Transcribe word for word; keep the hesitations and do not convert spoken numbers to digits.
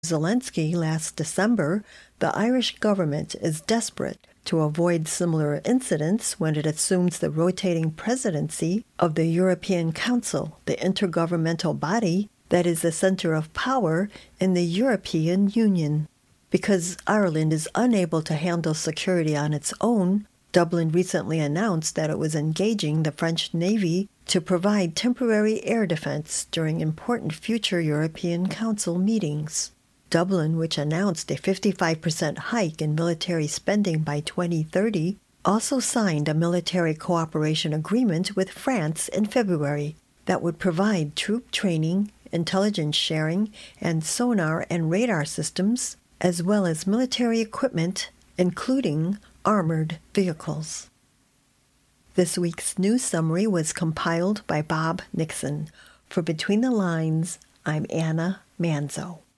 Zelensky last December, the Irish government is desperate to avoid similar incidents when it assumes the rotating presidency of the European Council, the intergovernmental body that is the center of power in the European Union. Because Ireland is unable to handle security on its own, Dublin recently announced that it was engaging the French Navy to provide temporary air defense during important future European Council meetings. Dublin, which announced a fifty-five percent hike in military spending by twenty thirty, also signed a military cooperation agreement with France in February that would provide troop training, intelligence sharing, and sonar and radar systems, as well as military equipment, including armored vehicles. This week's news summary was compiled by Bob Nixon. For Between the Lines, I'm Anna Manzo.